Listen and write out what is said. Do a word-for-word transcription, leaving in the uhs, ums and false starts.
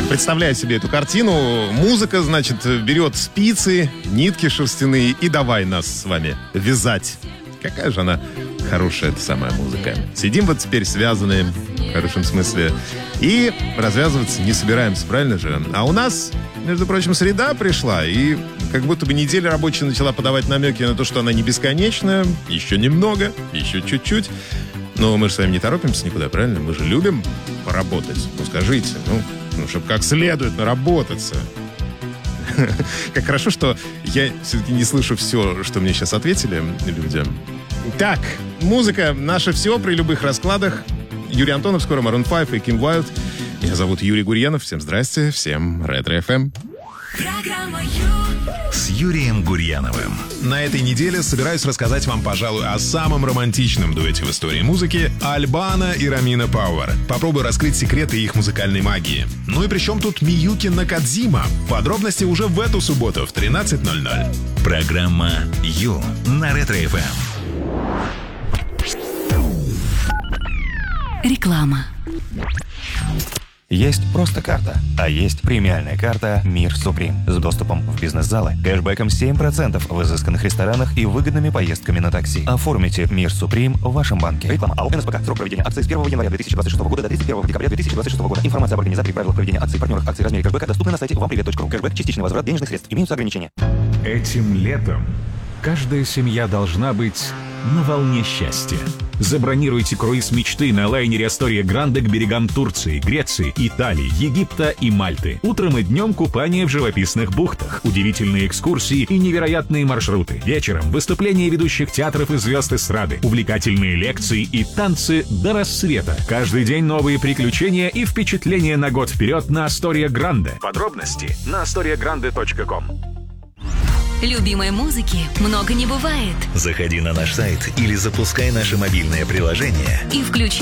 представляю себе эту картину. Музыка, значит, берет спицы, нитки шерстяные и давай нас с вами вязать. Какая же она хорошая, эта самая музыка. Сидим вот теперь связанные, в хорошем смысле, и развязываться не собираемся, правильно же? А у нас, между прочим, среда пришла, и как будто бы неделя рабочая начала подавать намеки на то, что она не бесконечная, еще немного, еще чуть-чуть. Но мы же с вами не торопимся никуда, правильно? Мы же любим поработать. Ну, скажите, ну, ну чтобы как следует наработаться. Как хорошо, что я все-таки не слышу все, что мне сейчас ответили люди. Так, музыка — наше все при любых раскладах. Юрий Антонов, скоро Maroon пять и Ким Уайлд. Меня зовут Юрий Гурьянов. Всем здрасте, всем Ретро-эф эм. Программа Ю с Юрием Гурьяновым. На этой неделе собираюсь рассказать вам, пожалуй, о самом романтичном дуэте в истории музыки — Албано и Ромина Пауэр. Попробую раскрыть секреты их музыкальной магии. Ну и при чем тут Миюки Накадзима? Подробности уже в эту субботу в тринадцать ноль ноль. Программа Ю на Ретро-эф эм. Реклама. Есть просто карта, а есть премиальная карта «Мир Суприм» с доступом в бизнес-залы, кэшбэком семь процентов в изысканных ресторанах и выгодными поездками на такси. Оформите «Мир Суприм» в вашем банке. Реклама. АО «НСПК». Срок проведения акции с первого января две тысячи двадцать шестого года до тридцать первого декабря две тысячи двадцать шестого года. Информация об организаторе и правилах проведения акций, партнерах акций, размере кэшбэка доступна на сайте вам привет точка ру. Кэшбэк — частичный возврат денежных средств. Имеются ограничения. Этим летом каждая семья должна быть на волне счастья. Забронируйте круиз мечты на лайнере Астория Гранде к берегам Турции, Греции, Италии, Египта и Мальты. Утром и днем купание в живописных бухтах, удивительные экскурсии и невероятные маршруты. Вечером выступления ведущих театров и звезд эстрады, увлекательные лекции и танцы до рассвета. Каждый день новые приключения и впечатления на год вперед на Астория Гранде. Подробности на астория гранде точка ком. Любимой музыки много не бывает. Заходи на наш сайт или запускай наше мобильное приложение И включи